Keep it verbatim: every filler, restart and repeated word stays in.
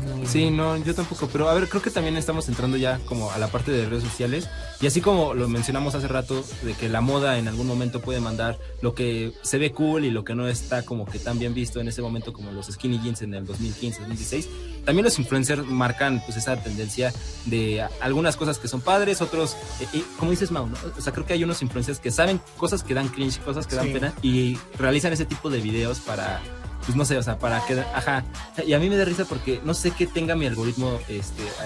Sí, no, yo tampoco, pero a ver, creo que también estamos entrando ya como a la parte de redes sociales y así como lo mencionamos hace rato, de que la moda en algún momento puede mandar lo que se ve cool y lo que no está como que tan bien visto en ese momento, como los skinny jeans en el dos mil quince, dos mil dieciséis, también los influencers marcan pues esa tendencia de algunas cosas que son padres, otros, eh, eh, como dices Mau, ¿no? O sea, creo que hay unos influencers que saben cosas que dan cringe, cosas que dan Sí. pena y realizan ese tipo de videos para... pues no sé, o sea, para que, ajá, y a mí me da risa porque no sé qué tenga mi algoritmo, este,